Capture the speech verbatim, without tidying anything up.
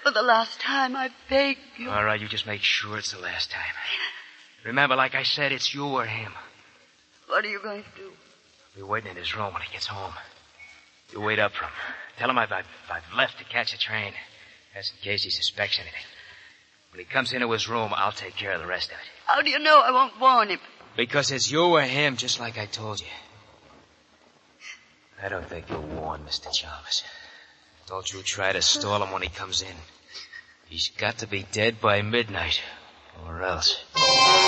For the last time, I beg you. All right, you just make sure it's the last time. Remember, like I said, it's you or him. What are you going to do? I'll be waiting in his room when he gets home. You wait up for him. Tell him I've, I've, I've left to catch a train. That's in case he suspects anything. When he comes into his room, I'll take care of the rest of it. How do you know I won't warn him? Because it's you or him, just like I told you. I don't think you'll warn Mister Chalmers. Don't you try to stall him when he comes in. He's got to be dead by midnight, or else.